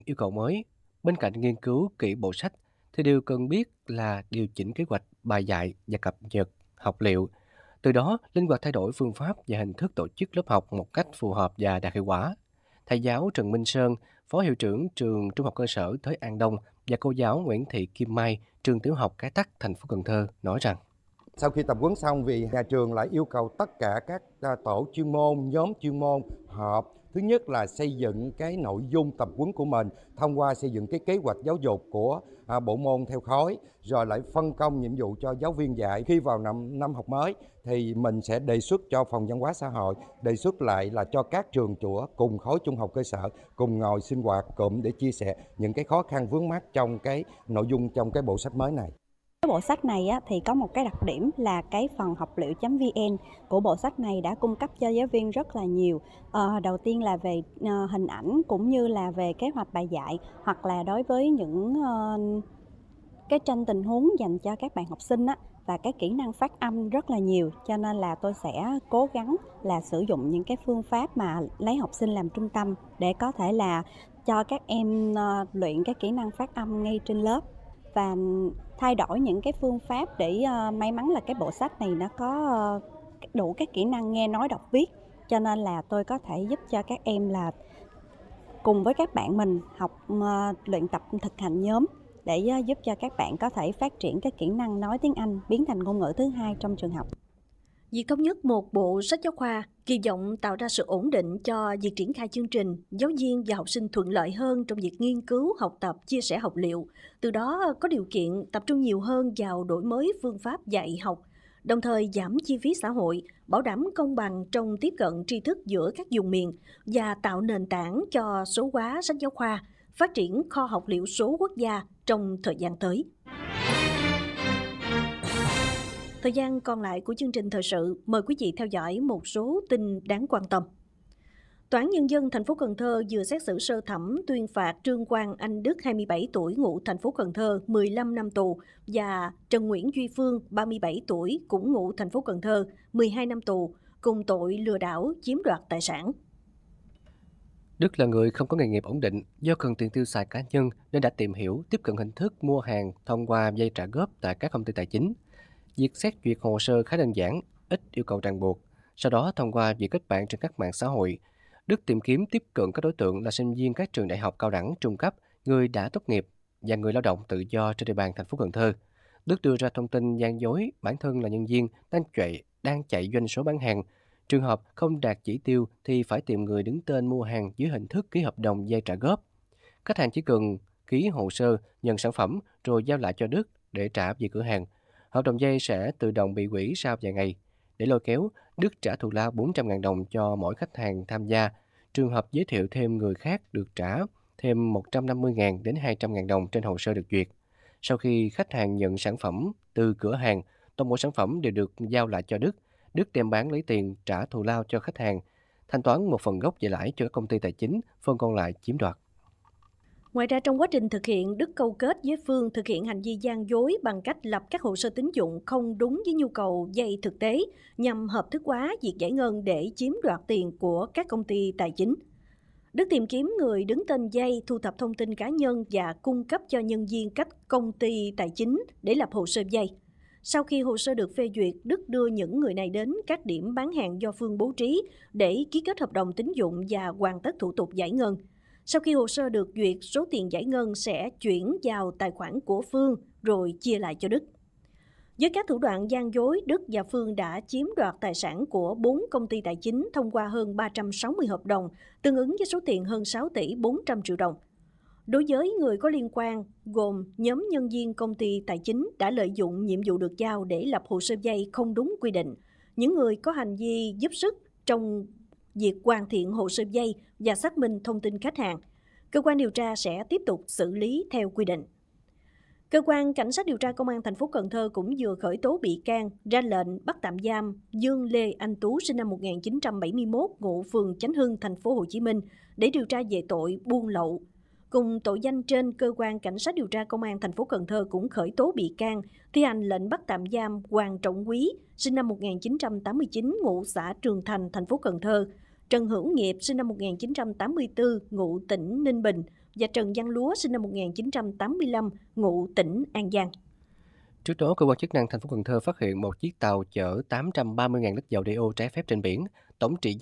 Yêu cầu mới, bên cạnh nghiên cứu kỹ bộ sách thì điều cần biết là điều chỉnh kế hoạch bài dạy và cập nhật học liệu. Từ đó, linh hoạt thay đổi phương pháp và hình thức tổ chức lớp học một cách phù hợp và đạt hiệu quả. Thầy giáo Trần Minh Sơn, Phó Hiệu trưởng trường Trung học cơ sở Thới An Đông và cô giáo Nguyễn Thị Kim Mai, trường tiểu học Cái Tắc, thành phố Cần Thơ nói rằng Sau khi tập huấn xong thì nhà trường lại yêu cầu tất cả các tổ chuyên môn, nhóm chuyên môn họp. Thứ nhất là xây dựng cái nội dung tập huấn của mình thông qua xây dựng cái kế hoạch giáo dục của bộ môn theo khối, rồi lại phân công nhiệm vụ cho giáo viên dạy. Khi vào năm học mới thì mình sẽ đề xuất cho phòng văn hóa xã hội, đề xuất lại là cho các trường chùa cùng khối trung học cơ sở cùng ngồi sinh hoạt cụm để chia sẻ những cái khó khăn vướng mắc trong cái nội dung trong cái bộ sách mới này. Cái bộ sách này thì có một cái đặc điểm là cái phần học liệu.vn của bộ sách này đã cung cấp cho giáo viên rất là nhiều. Đầu tiên là về hình ảnh cũng như là về kế hoạch bài dạy, hoặc là đối với những cái tranh tình huống dành cho các bạn học sinh và cái kỹ năng phát âm rất là nhiều, cho nên là tôi sẽ cố gắng là sử dụng những cái phương pháp mà lấy học sinh làm trung tâm để có thể là cho các em luyện cái kỹ năng phát âm ngay trên lớp, và thay đổi những cái phương pháp để may mắn là cái bộ sách này nó có đủ các kỹ năng nghe nói đọc viết, cho nên là tôi có thể giúp cho các em là cùng với các bạn mình học luyện tập thực hành nhóm để giúp cho các bạn có thể phát triển cái kỹ năng nói tiếng Anh biến thành ngôn ngữ thứ hai trong trường học. Việc thống nhất một bộ sách giáo khoa kỳ vọng tạo ra sự ổn định cho việc triển khai chương trình, giáo viên và học sinh thuận lợi hơn trong việc nghiên cứu, học tập, chia sẻ học liệu, từ đó có điều kiện tập trung nhiều hơn vào đổi mới phương pháp dạy học, đồng thời giảm chi phí xã hội, bảo đảm công bằng trong tiếp cận tri thức giữa các vùng miền và tạo nền tảng cho số hóa sách giáo khoa, phát triển kho học liệu số quốc gia trong thời gian tới. Thời gian còn lại của chương trình thời sự, mời quý vị theo dõi một số tin đáng quan tâm. Tòa án Nhân dân thành phố Cần Thơ vừa xét xử sơ thẩm tuyên phạt Trương Quang Anh Đức 27 tuổi ngụ thành phố Cần Thơ 15 năm tù và Trần Nguyễn Duy Phương 37 tuổi cũng ngụ thành phố Cần Thơ 12 năm tù cùng tội lừa đảo chiếm đoạt tài sản. Đức là người không có nghề nghiệp ổn định, do cần tiền tiêu xài cá nhân nên đã tìm hiểu, tiếp cận hình thức mua hàng thông qua vay trả góp tại các công ty tài chính. Việc xét duyệt hồ sơ khá đơn giản, ít yêu cầu ràng buộc. Sau đó, thông qua việc kết bạn trên các mạng xã hội, Đức tìm kiếm tiếp cận các đối tượng là sinh viên các trường đại học cao đẳng, trung cấp, người đã tốt nghiệp và người lao động tự do trên địa bàn thành phố Cần Thơ. Đức đưa ra thông tin gian dối bản thân là nhân viên đang chạy doanh số bán hàng. Trường hợp không đạt chỉ tiêu thì phải tìm người đứng tên mua hàng dưới hình thức ký hợp đồng vay trả góp. Khách hàng chỉ cần ký hồ sơ, nhận sản phẩm rồi giao lại cho Đức để trả về cửa hàng. Hợp đồng vay sẽ tự động bị hủy sau vài ngày. Để lôi kéo, Đức trả thù lao 400.000 đồng cho mỗi khách hàng tham gia. Trường hợp giới thiệu thêm người khác được trả thêm 150.000 đến 200.000 đồng trên hồ sơ được duyệt. Sau khi khách hàng nhận sản phẩm từ cửa hàng, toàn bộ sản phẩm đều được giao lại cho Đức. Đức đem bán lấy tiền trả thù lao cho khách hàng, thanh toán một phần gốc và lãi cho các công ty tài chính, phần còn lại chiếm đoạt. Ngoài ra, trong quá trình thực hiện, Đức câu kết với Phương thực hiện hành vi gian dối bằng cách lập các hồ sơ tín dụng không đúng với nhu cầu vay thực tế nhằm hợp thức hóa việc giải ngân để chiếm đoạt tiền của các công ty tài chính. Đức tìm kiếm người đứng tên vay, thu thập thông tin cá nhân và cung cấp cho nhân viên các công ty tài chính để lập hồ sơ vay. Sau khi hồ sơ được phê duyệt, Đức đưa những người này đến các điểm bán hàng do Phương bố trí để ký kết hợp đồng tín dụng và hoàn tất thủ tục giải ngân. Sau khi hồ sơ được duyệt, số tiền giải ngân sẽ chuyển vào tài khoản của Phương rồi chia lại cho Đức. Với các thủ đoạn gian dối, Đức và Phương đã chiếm đoạt tài sản của 4 công ty tài chính thông qua hơn 360 hợp đồng, tương ứng với số tiền hơn 6 tỷ 400 triệu đồng. Đối với người có liên quan, gồm nhóm nhân viên công ty tài chính đã lợi dụng nhiệm vụ được giao để lập hồ sơ vay không đúng quy định, những người có hành vi giúp sức trong việc hoàn thiện hồ sơ vay và xác minh thông tin khách hàng, cơ quan điều tra sẽ tiếp tục xử lý theo quy định. Cơ quan Cảnh sát điều tra Công an thành phố Cần Thơ cũng vừa khởi tố bị can, ra lệnh bắt tạm giam Dương Lê Anh Tú sinh năm 1971, ngụ phường Chánh Hưng, thành phố Hồ Chí Minh để điều tra về tội buôn lậu. Cùng tội danh trên, cơ quan Cảnh sát điều tra Công an thành phố Cần Thơ cũng khởi tố bị can, thi hành lệnh bắt tạm giam Hoàng Trọng Quý sinh năm 1989, ngụ xã Trường Thành, thành phố Cần Thơ, Trần Hữu Nghiệp sinh năm 1984, ngụ tỉnh Ninh Bình và Trần Văn Lúa sinh năm 1985, ngụ tỉnh An Giang. Trước đó, cơ quan chức năng thành phố Cần Thơ phát hiện một chiếc tàu chở 830.000 lít dầu đeo trái phép trên biển, tổng trị